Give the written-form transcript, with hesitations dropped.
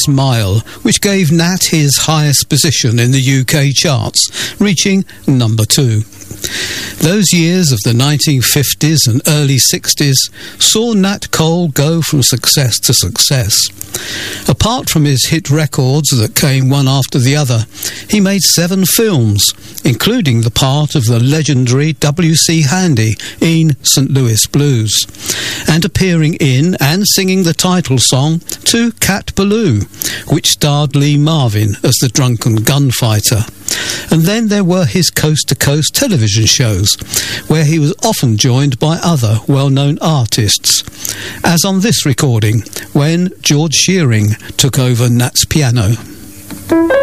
Smile, which gave Nat his highest position in the UK charts, reaching number 2. Those years of the 1950s and early 60s saw Nat Cole go from success to success. Apart from his hit records that came one after the other, he made 7 films, including the part of the legendary W.C. Handy in St. Louis Blues, and appearing in and singing the title song to Cat Ballou, which starred Lee Marvin as the drunken gunfighter. And then there were his coast-to-coast television shows, where he was often joined by other well-known artists, as on this recording, when George Shearing took over Nat's piano.